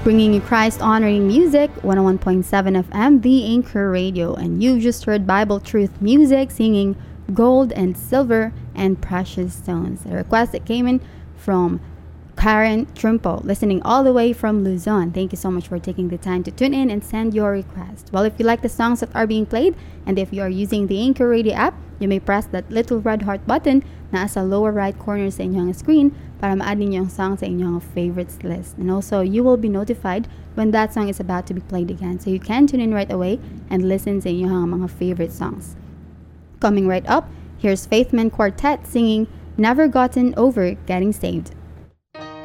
bringing you Christ honoring music, 101.7 FM, The Anchor Radio. And you just heard Bible Truth Music singing Gold and Silver and Precious Stones. A request that came in from Karen Trimpo, listening all the way from Luzon. Thank you so much for taking the time to tune in and send your request. Well, if you like the songs that are being played, and if you are using the Anchor Radio app, you may press that little red heart button na sa lower right corner sa inyong screen para ma-add ninyo yung song sa inyong favorites list. And also, you will be notified when that song is about to be played again. So you can tune in right away and listen sa inyong mga favorite songs. Coming right up, here's Faithman Quartet singing Never Gotten Over Getting Saved.